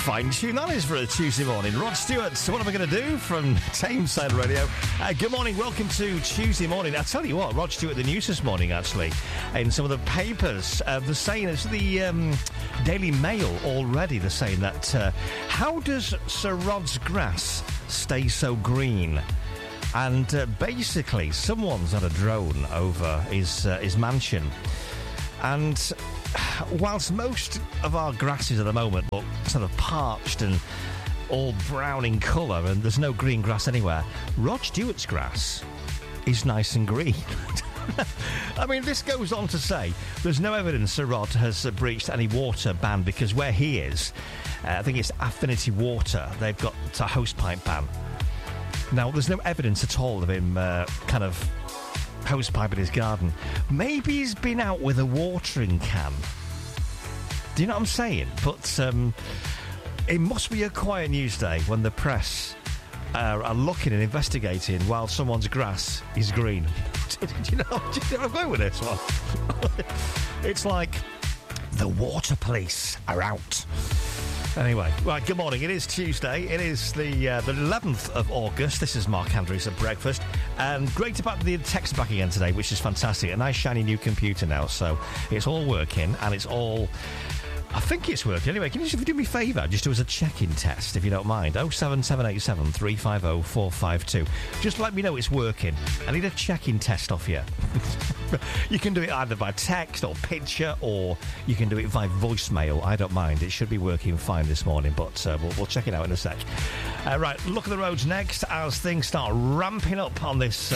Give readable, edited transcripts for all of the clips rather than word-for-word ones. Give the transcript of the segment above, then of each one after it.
Fine tune that is for a Tuesday morning. Rod Stewart, so what am I going to do from Tameside Radio? Good morning, welcome to Tuesday morning. I tell you what, Rod Stewart, the news this morning, actually, in some of the papers, they're saying, it's the Daily Mail already, they're saying that, how does Sir Rod's grass stay so green? And basically, someone's had a drone over his mansion. And whilst most of our grasses at the moment look sort of parched and all brown in colour and there's no green grass anywhere, Rod Stewart's grass is nice and green. I mean, this goes on to say there's no evidence Sir Rod has breached any water ban because where he is, I think it's Affinity Water, they've got a hosepipe ban. Now, there's no evidence at all of him kind of hosepipe in his garden. Maybe he's been out with a watering can. Do you know what I'm saying? But it must be a quiet news day when the press are looking and investigating while someone's grass is green. Do you know where I'm going with this one? It's like the water police are out. Anyway, right, good morning. It is Tuesday. It is the 11th of August. This is Mark Andrews at breakfast. And great about the text back again today, which is fantastic. A nice shiny new computer now, so it's all working and it's all... I think it's working. Anyway, can you just do me a favour? Just do as a check-in test, if you don't mind. 07787 350 452. Just let me know it's working. I need a check-in test off you. You can do it either by text or picture, or you can do it via voicemail. I don't mind. It should be working fine this morning, but we'll check it out in a sec. Right, look at the roads next as things start ramping up on this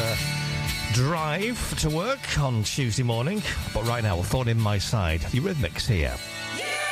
drive to work on Tuesday morning. But right now, we'll throw in my side. The Eurythmics here.